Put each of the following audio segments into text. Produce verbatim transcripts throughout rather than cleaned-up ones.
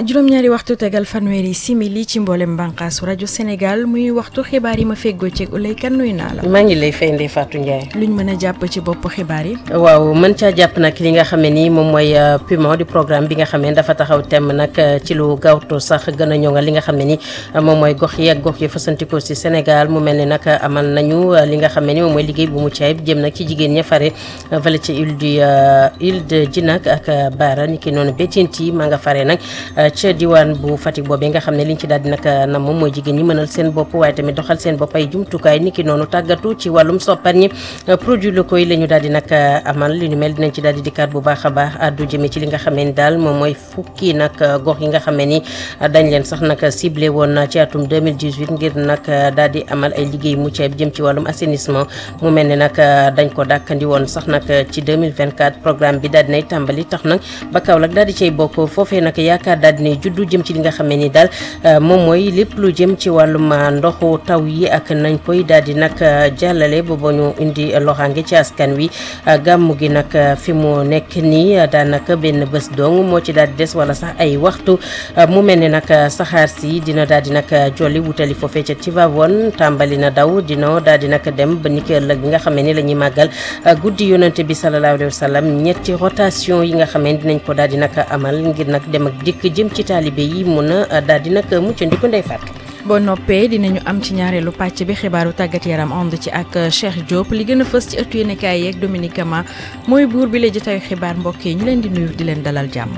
juróom-ñaari waxtu tegal fanweeri simili ci mboolem bànqaasu rajo Sénégal muy waxtu xibaar yi ma feggoo ceeg Ulay Kan nuyu naa la. maa ngi lay fay Ndeye Fatou Ndiaye. luñ mën a jàpp ci bopp xibaar yi. waaw mën caa jàpp nag li nga xam ne nii moom mooy PUMA di programme bi nga xam ne dafa taxaw temm nag ci lu gaawtu sax gën a ñoŋal li nga xam ne ni moom mooy gox yi ak gox yi fasantikoo si Sénégal mu mel ni nag amal nañu li nga xam ne ni moom mooy liggéey bu mucc ayib jëm nag ci jigéen ña fare fële ci île du île de Djinak ak Bara ni ki noonu Bettenty maa nga fare nag ca diwaan bu Fatick boobee nga xam ne liñ ci daal di nag nam moom mooy jigéen ñi mënal seen bopp waaye tamit doxal seen bopp ay jumtukaay ni ki noonu tàggatu ci wàllum soppar ñi produits locaux yi la ñu daal di nag amal li ñu mel dinañ ci daal di dikkaat bu baax a baax addu jëme ci li nga xam ne ni daal moom mooy fukki nag gox yi nga xam ne ni dañ leen sax nag ciblé woon ci atum deux mille dix-huit ngir nag daal di amal ay liggéey mucc ayib jëm ci wàllum assainissement mu mel ne nag dañ ko dàkkandi woon sax nag ci deux mille vingt-quatre programme bi daal dinay tàmbali tax nag ba Kaolack daal di cay bokk foofee nag yaakaar daal dinay juddu jëm ci li nga xam ne ni daal moom mooy lépp lu jëm ci wàllum ndoxu taw yi ak nañ koy daal di nag jàllale booba ñu indi loxaange ci askan wi gàmmu gi nag fi mu nekk nii daanaka benn bés dong moo ci daal di des wala sax ay waxtu mu mel ne nag saxaar si dina daal di nag jolli wutali foofee ca Tivaouane tàmbali na daw dina daal di nag dem ba ni ki ëllëg bi nga xam ne la ñuy màggal guddi yonante bi sallallahu alayhi wa sallam ñetti rotation yi nga xam ne dinañ ko daal di nag amal ngir nag dem ak dikk jëm ci taalibe yi mun a daal di nag muccandiku Ndeye Fatou. boo noppee dinañu am ci ñaareelu pàcc bi xibaaru tàggat yaram ànd ci ak Cheikh Diop li gën a fës ci ëttu yéenekaay yeeg Dominique Kama mooy buur bi la jotaayu xibaar mbokk yi ñu leen di nuyu di leen dalal jàmm.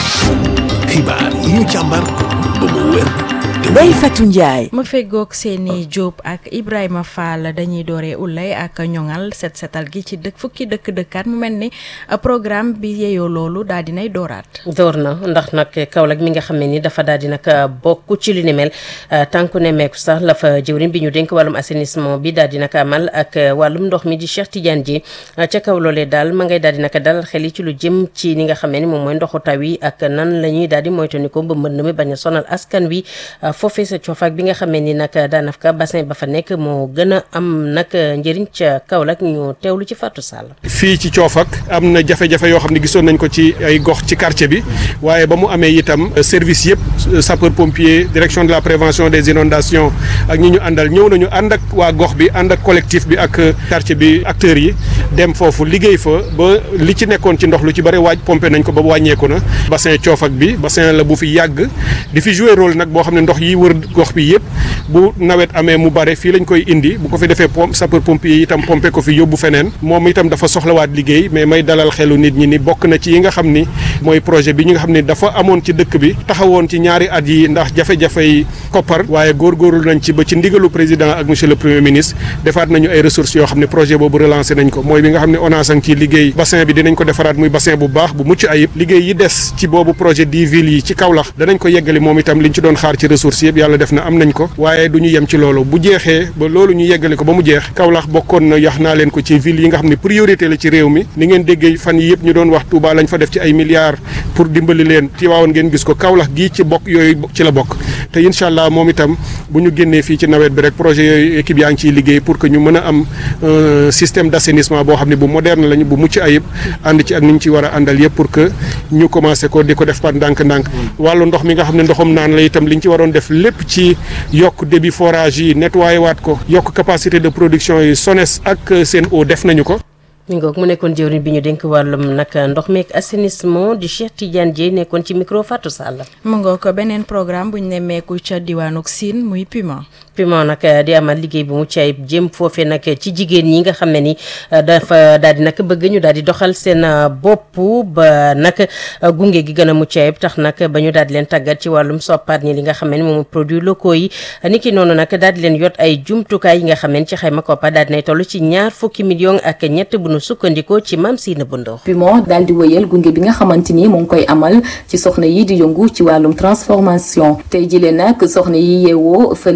xibaar yi ñu càmbar ba mu wér. Ndeye Fatou Ndiaye. ma feggoog seeni Diop ak Ibrahima Fall dañuy dooree Ulay ak ñoŋal set setal gi ci dëkk fukki dëkk dëkkaat mu mel ni programme bi yeyoo loolu daal dinay dooraat. door na ndax nag Kaolack mi nga xam ne ni dafa daal di nag bokk ci li ni mel tànku ne meeku sax la fa jëwriñ bi ñu dénk wàllum assainissement bi daal di nag amal ak wàllum ndox mi di Cheikh Tidiane Dièye ca kaw loolee daal ma ngay daal di nag dalal xel yi ci lu jëm ci ni nga xam ne ni moom mooy ndoxu taw yi ak nan la ñuy daal di moytandiku ba mbënd mi bañ a sonal askan wi. foofee sa coofaak bi nga xamee ni nag daanaka bassin ba fa nekk moo gën a am nag njëriñ ca Kaolack ñu teewlu ci Fatou Sall. fii ci coofak am na jafe-jafe yoo xam ne gisoon nañ ko ci ay gox ci quartier bi waaye ba mu amee itam service yëpp sapeur pompier direction de la prévention des inondations ak ñi ñu àndal ñëw nañu ànd ak waa gox bi ànd ak collectif bi ak quartier bi acteurs yi dem foofu liggéey fa ba li ci nekkoon ci ndox lu ci bëri waaj pompé nañ ko ba wàññeeku na bassin coofak bi bassin la bu fi yàgg di fi jouer rôle nag boo xam ne ndox yi wër gox bi yëpp bu nawet amee mu bare fii lañ koy indi bu ko fi defee pompe sapeur pompier yi itam pompé ko fi yóbbu feneen moom itam dafa soxlawaat liggéey mais may dalal xelu nit ñi ni bokk na ci yi nga xam ni mooy projet bi ñi nga xam ni dafa amoon ci dëkk bi taxawoon ci ñaari at yi ndax jafe-jafey koppar waaye góorgóorlu nañ ci ba ci ndigalu président ak monsieur le premier ministre defaat nañu ay ressources yoo xam ne projet boobu relancé nañ ko mooy bi nga xam ne ONAS a ngi ci liggéey bassin bi dinañ ko defaraat muy bassin bu baax bu mucc ayib liggéey yi des ci boobu projet dix villes yi ci Kaolack danañ ko yeggali moom itam liñ ci doon xaar ci ressources yëpp yàlla def na am nañ ko waaye du ñu yem ci loolu bu jeexee ba loolu ñu yeggali ko ba mu jeex Kaolack bokkoon na yax naa leen ko ci ville yi nga xam ne priorité la ci réew mi ni ngeen déggee fan yi yëpp ñu doon wax Touba lañ fa def ci ay milliards pour dimbali leen Tivaouane ngeen gis ko Kaolack gii ci bokk yooyu ci la bokk te incha allah moom itam bu ñu génnee fii ci nawet bi rek projet yooyu équipe yaa ngi ciy liggéey pour que ñu mën a am système d' assainissement boo xam ne bu moderne lañu bu mucc ayib ànd ci ak ni ñu ci war a àndal yëpp pour que ñu commencé ko di ko def par ndànk-ndànk wàllu ndox mi nga xam ne ndoxum naan la itam liñ ci waroon def lépp ci yokk débit forage yi nettoyé waat ko yokk capacité de production yi SONES ak Sen'Eau def nañu ko. mi ngoog mu nekkoon jëwriñ bi ñu dénk wàllum nag ndox meek assainissement di Cheikh Tidiane Dièye nekkoon ci micro Fatou Sall. mu ngoog beneen programme bu ñu nemmeeku ca diwaanug Sine muy PUMA. PUMA nag di amal liggéey bu mucc ayib jëm foofee nag ci jigéen ñi nga xam ne ni dafa daal di nag bëgg ñu daal di doxal seen bopp ba nag gunge gi gën a mucc ayib tax nag ba ñu daal di leen tàggat ci wàllum soppaat ñi li nga xam ne moom produits locaux yi ni ki noonu nag daal di leen yot ay jumtukaay yi nga xam ne ci xayma koppa daal di nay toll ci ñaar fukki millions ak ñett bu nu sukkandikoo ci Mame Sina Bundox. PUMA daal di wëyal gunge bi nga xamante ni mu ngi koy amal ci soxna yi di yëngu ci wàllum transformation tey jii nag soxna yi yeewoo fële ca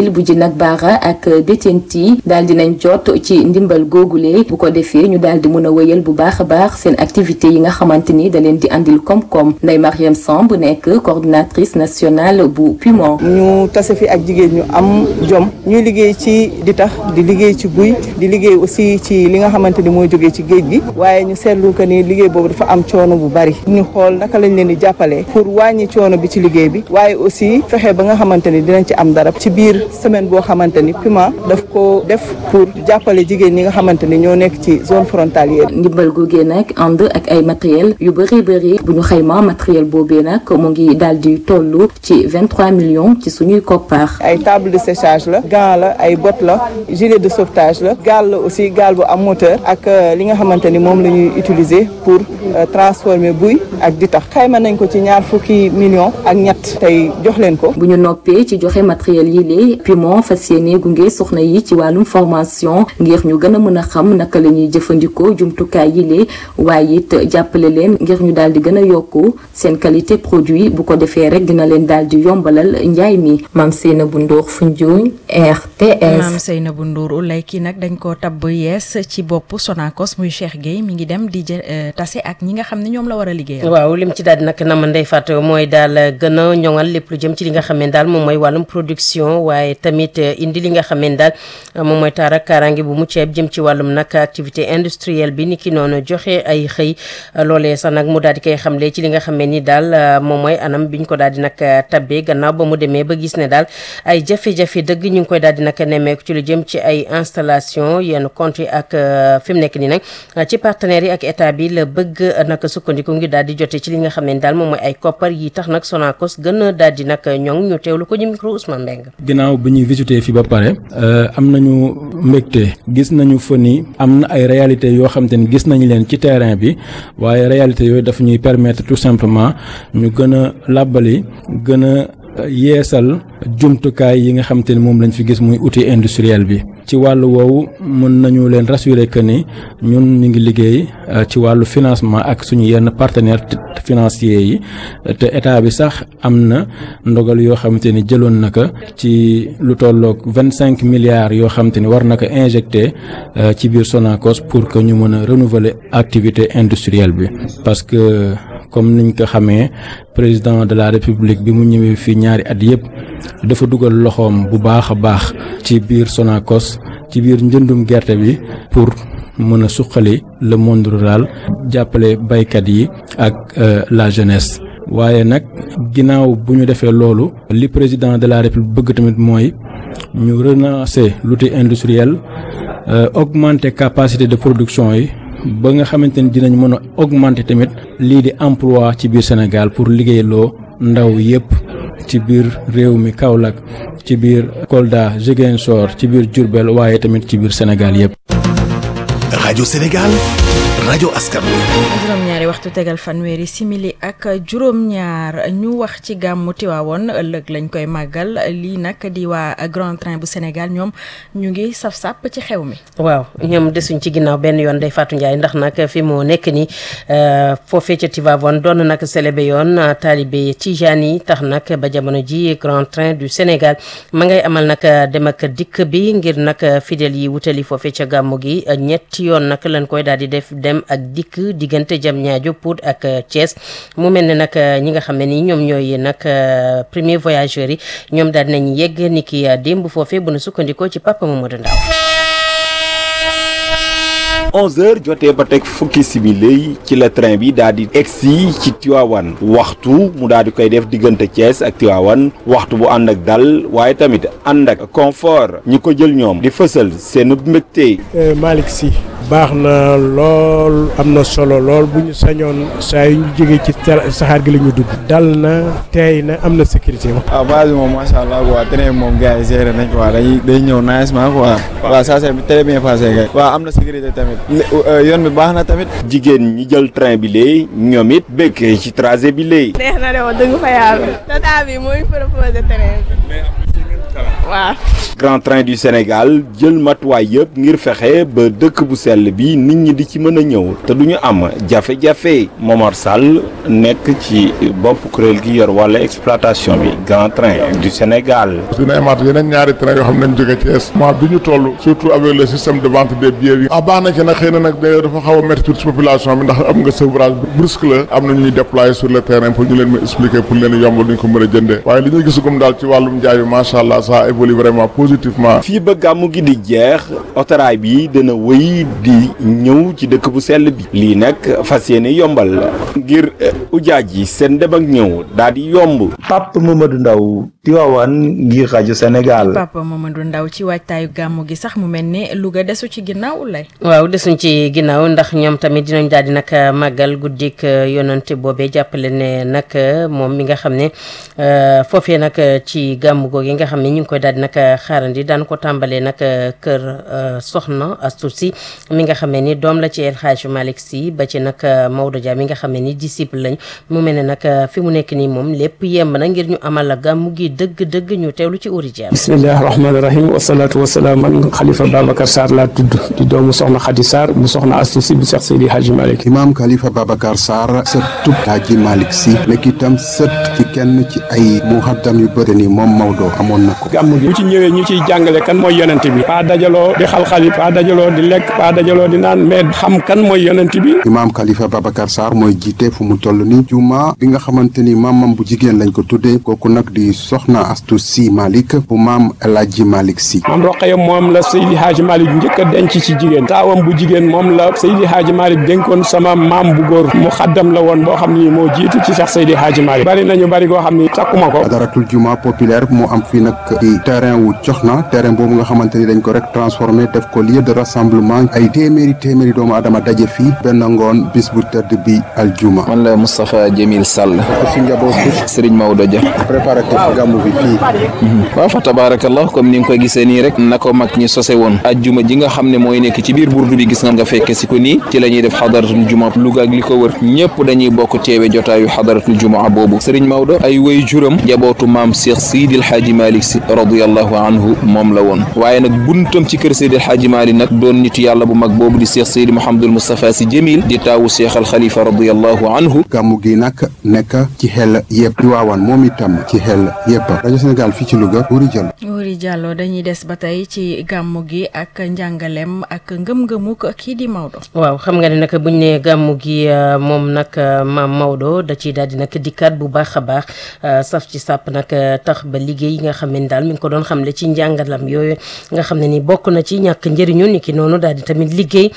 ville bu Djinak Bara ak Bettenty daal dinañ jot ci ndimbal googule bu ko defee ñu daal di mën a wëyal bu baax a baax seen activité yi nga xamante ni da leen di andil koom-koom Ndeye Mariam Samb nekk coordinatrice nationale bu Pumon. ñu tase fi ak jigéen ñu am jom ñuy liggéey ci di tax di liggéey ci buy di liggéey aussi ci li nga xamante ni mooy jógee ci géej gi waaye ñu seetlu que ni liggéey boobu dafa am coono bu bari ñu xool naka lañ leen di jàppale pour wàññi coono bi ci liggéey bi waaye aussi fexe ba nga xamante ni dinañ ci am dara ci biir semaine boo xamante ni Puma daf ko def pour jàppale jigéen ñi nga xamante ni ñoo nekk ci zone frontalière. ndimbal googee nag ànd ak ay matériel yu bëri bëri bu ñu xayma matériel boobee nag mu ngi daal di toll ci vingt-trois millions ci suñuy koppar. ay table de séchage la gant la ay bottes la gilet de sauvetage la gaal la aussi gaal bu am moteur ak li nga xamante ni moom la ñuy utiliser pour transformer buy ak di tax xayma nañ ko ci ñaar fukki millions ak ñett tey jox leen ko. bu ñu noppee ci joxe matériel yi lee Pumon fas yéene gunge soxna yi ci wàllum formation ngir ñu gën a mën a xam naka la ñuy jëfandikoo jumtukaay yi lee waaye it jàppale leen ngir ñu daal di gën a yokku seen qualité produit bu ko defee rek dina leen daal di yombalal njaay mi. Mame Seynabou Ndour Foundiougne R T S. Mame Seynabou Ndour ulay kii nag dañ ko tabb yees ci bopp Sonacos muy Cheikh Gueye mi ngi dem di jë tase ak ñi nga xam ne ñoom la war a liggéeyal. waaw lim ci daal di nag nama Ndeye Fatou mooy daal gën a ñoŋal lépp lu jëm ci li nga xam ne daal moom mooy wàllum production waaye tamit indi li nga xam ne daal moom mooy taar ak kaaraange bu mucc ayib jëm ci wàllum nag activité industrielle bi ni ki noonu joxe ay xëy loolee sax nag mu daal di koy xamle ci li nga xam ne ni daal moom mooy anam biñ ko daal di nag tabbee gannaaw ba mu demee ba gis ne daal ay jafe-jafe dëgg ñu ngi koy daal di nag nemmeeku ci lu jëm ci ay installation yenn compte yi ak fi mu nekk nii nag ci partenaires yi ak état bi la bëgg nag sukkandiku ngi daal di jote ci li nga xam ne daal moom mooy ay koppar yi tax nag Sonacos gën a daal di nag ñoŋ ñu teewlu ko ñu micro Ousmane Mbengue. ginnaaw bi ñuy visité fi ba pare am nañu mbégte gis nañu fa ni am na ay réalités yoo xam te ni gis nañu leen ci terrain bi waaye réalité yooyu dafa ñuy permettre tout simplement ñu gën a làbbali gën a yeesal jumtukaay yi nga xam te ni moom lañ fi gis muy outil industriel bi ci wàllu woowu mën nañu leen rassurer que ni ñun ñu ngi liggéey ci wàllu financement ak suñu yenn partenaires financiers yi te état bi sax am na ndogal yoo xam te ni jëloon na ko ci lu tolloog vingt cinq milliards yoo xam te ni war na ko injecté ci biir Sonacos pour que ñu mën a renouveler activité industrielle bi parce que comme niñ ko xamee président de la république bi mu ñëwee fii ñaari at yëpp dafa dugal loxoom bu baax a baax ci biir Sonacos ci biir njëndum gerte bi pour mën a suqali le monde rural jàppale baykat yi ak la jeunesse waaye nag ginnaaw bu ñu defee loolu li président de la république bëgg tamit mooy ñu relancer l'outil industriel augmenter capacité de production yi ba nga xamante ni dinañ mën a augmenter tamit lii di emploi ci biir Sénégal pour liggéeyloo ndaw yépp ci biir réew mi Kaolack ci biir Kolda Ziguinchor ci biir Diourbel waaye tamit ci biir Sénégal yépp. rajo Sénégal rajo askan wi. juróom-ñaari waxtu tegal fanweeri simili ak juróom-ñaar ñu wax ci gàmmu Tiwaawoon ëllëg lañ koy màggal lii nag di waa Grand Train bu Sénégal ñoom ñu ngi saf sàpp ci xew mi. waaw ñoom desuñ ci ginnaaw benn yoon day Fatou Ndiaye ndax nag fi moo nekk ni foofee ca Tiwaawoon doon nag célébé yoon taalibe Tijaan yi tax nag ba jamono ji Grand Train du Sénégal ma ngay amal nag dem ak dikk bi ngir nag fidèles yi wutali foofee ca gàmmu gi ñetti yoon nag lañ koy daal di def dem ak dikk diggante Diamniadio Pout ak Thiès mu mel ne nag ñi nga xam ne ni ñoom ñooy nag premier voyageurs yi ñoom daal dinañ yegg ni ki démb foofee bu nu sukkandikoo ci Papa Mamadou Ndaw. onze heures jotee ba teg fukki simili ci la train bi daal di egsi ci Tivaouane waxtu mu daal di koy def diggante Thiès ak Tivaouane waxtu bu ànd ak dal waaye tamit ànd ak confort ñi ko jël ñoom di fësal seen mbégte. Malick Sy baax na lool am na solo lool bu ñu sañoon saa yu ñu jógee ci saxaar gi la ñu dugg dal na teey na am na sécurité. ah base bi moom macha allah quoi train bi moom gars yi géré nañ quoi dañuy day ñëw nicement quoi. waaw ça c'est très bien passé kay. waaw am na sécurité tamit. yoon bi baax na tamit. jigéen ñi jël train bi léegi ñoom it bëgg ci trajet bi léegi. neex na de wax dëgg fa yàlla. tata bi mooy proposé train bi. waaw. Grand Train du Sénégal jël matuwaay yëpp ngir fexe ba dëkk bu sell bi nit ñi di ci mën a ñëw te duñu am jafe-jafe Momar Sall nekk ci bopp kuréel gi yor wàllu exploitation bi Grand Train du Sénégal. dina amaat yeneen ñaari train yoo xam ne nañ jóge Thiès mois bi ñu toll surtout avec le système de vente des billets bi. ah baax na ci nag xëy na nag dafa xaw a métti tuuti ci population bi ndax am nga sevrage brusque la am na ñuy déployer sur le terrain pour ñu leen ma expliquer pour leen yombal ñu ko mën a jëndee waaye li ñu gisugum daal ci wàllum njaay bi macha allah ça évolue vraiment positivement. fii ba gàmmu gi di jeex autorail bi dana wëy di ñëw ci dëkk bu sell bi lii nag fas yéene yombal ngir ujaaj yi seen dem ak ñëw daal di yomb. Pape Mamadou Ndaw Tivaouane ngir rajo Sénégal. Pape Mamadou Ndaw ci waajtaayu gàmmu gi sax mu mel ne Louga desu ci ginnaaw lay. waaw desuñ ci ginnaaw ndax ñoom tamit dinañ daal di nag màggal guddik yonante boobee jàppale ne nag moom mi nga xam ne foofee nag ci gàmmu googu nga xam ne ñu ngi koy daal di nag xaarandi daan ko tàmbalee nag kër Soxna Astou Sy mi nga xam ne ni doom la ci El Hadj Malick Sy ba ci nag Maodo Dia mi nga xam ne ni disciple lañ mu mel ne nag fi mu nekk nii moom lépp yemb na ngir ñu amal la gàmmu gi dëgg-dëgg ñu teewlu ci origine. bismillahi rahmaani rahim wasalaatu wasalaam man Khalifa Babacar Sarr laa tudd di doomu Soxna Khady Sarr bu Soxna Astou Sy bu Cheikh Seydi Hadji Malick. Imam Khalifa Babacar Sarr sët tub Hadji Malick Sy nekk itam sët ci kenn ci ay muhaddam yu bëri ni moom Maodo amoon na ko. gàmmu gi bu ci ñëwee ñu ciy jàngale kan mooy yonent bi pas dajaloo di xalxali pas dajaloo di lekk pas dajaloo di naan mais xam kan mooy yonent bi. Imam Khalifa Babacar Sarr mooy jiite fu mu toll ni juma bi nga xamante ni maamam bu jigéen lañ ko tuddee kooku nag di Soxna Astou Sy Malick bu maam El Hadji Malick Sy. maam Roqaya moom la Seydi Hadji Malick njëkk a denc ci jigéen taawam bu jigéen moom la Seydi Hadji Malick dénkoon sama maam bu góor mu xaddam la woon boo xam ni moo jiitu ci Cheikh Seydi Hadji Malick bari nañu bari goo xam ni takkuma ko. daratul juma populaire mu am fii nag di terrain wu Coxna terrain boobu nga xamante ni dañ ko rek transformé def ko lieu de rassemblement ay téeméeri téeméeri doomu adama daje fii benn ngoon bis bu tëdd bi aljuma. man la Moustapha Jamil Sall. si njaboot Serigne Maodo Dia. préparatif gàmmu bi fii. waaw fa tabarakallah comme ni nga koy gisee nii rek na ko mag ñi sose woon ajjuma ji nga xam ne mooy nekk ci biir burdu bi gis nga nga fekke si ko nii ci la ñuy def xadaratul juma Louga ak li ko wër ñëpp dañuy bokk teewe jotaayu xadaratul juma boobu Serigne Maodo ay way juram jabootu maam Cheikh Seydil Hadji Malick Sy radiyallahu anhu moom la woon waaye nag buntam ci kër Seydil Hadji Malick nag doon nitu yàlla bu mag boobu di Cheikh Seydi Mouhamadul Moustapha Sy Jamil di taawu Cheikh al Khalifa radiyallahu anhu. gàmmu gi nag nekk ci xel yëpp Tiwaawan moom itam ci xel yëpp rajo Sénégal fii ci Louga Wuri Diallo. Wuri Diallo dañuy des ba tey ci gàmmu gi ak njàngalem ak ngëm-ngëmuk kii di Maodo. waaw xam nga ne nag buñ ne gàmmu gi moom nag maam Maodo da ciy daal di nag dikkaat bu baax a baax saf ci sàpp nag tax ba liggéey yi nga xam ne daal mi ngi ko doon xamle ci njàngalam yooyu nga xam ne ni bokk na ci ñàkk njëriñu ni ki noonu daal di tamit liggéey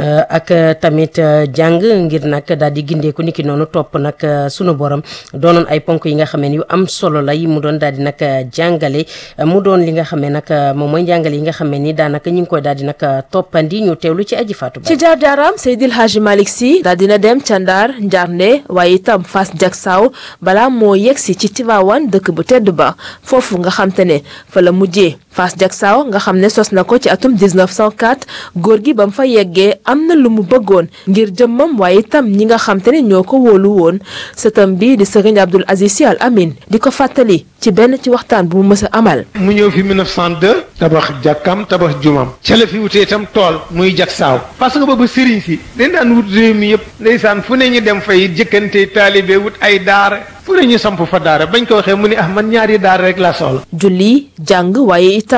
ak tamit jàng ngir nag daal di gindeeku ni ki noonu topp nag sunu borom doonoon ay ponk yi nga xam ne yu am solo la yi mu doon daal di nag jàngale mu doon li nga xam ne nag moom mooy njàngale yi nga xam ne ni daanaka ñu ngi koy daal di nag toppandi ñu teewlu ci aji Fatou Ba. ci jaar jaaram Seydil Hadji Malick Sy daal dina dem ca Ndar Njarnde waaye itam Fass Jaksaaw balaa moo yegsi ci Tivaouane dëkk bu tedd ba foofu nga xam te ne fa la mujjee Fass Jaksaaw nga xam ne sos na ko ci atum dix-neuf cent quatre góor gi ba mu fa yeggee am na lu mu bëggoon ngir jëmmam waaye itam ñi nga xam te ne ñoo ko wóolu woon sëtam bi di Serigne Abdoul Aziz Sy Al Amin di ko fàttali ci benn ci waxtaan bu mu mës a amal. mu ñëw fi mille neuf cent deux tabax jàkkam tabax jumam ca la fi wutee itam tool muy Jaksaaw parce que boobu sëriñ si dañ daan wut réew mi yëpp ndeysaan fu ne ñu dem fay jëkkante taalibe wut ay daara fu ne ñu samp fa daara bañ ko waxee mu ne ah man ñaari daara rek laa soxla. julli jàng waaye itam